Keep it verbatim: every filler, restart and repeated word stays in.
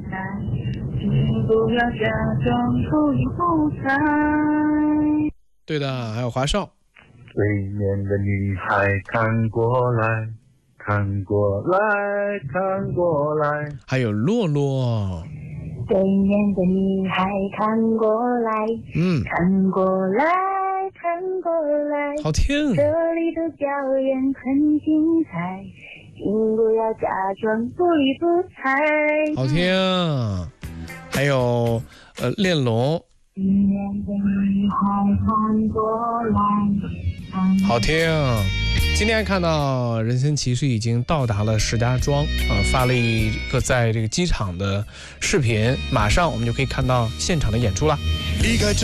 在，请不要假装不理不睬。 对的，还有华少。 对面的女孩看过来，看过来，看过来。 还有洛洛。 对面的女孩看过来， 嗯， 看过来，看过来。 好听。 这里的表演很精彩，请不要假装不理不睬。 好听。还有呃恋龙。 对面的女孩看过来， 好听。今天看到任贤齐是已经到达了石家庄啊、呃，发了一个在这个机场的视频，马上我们就可以看到现场的演出了。离开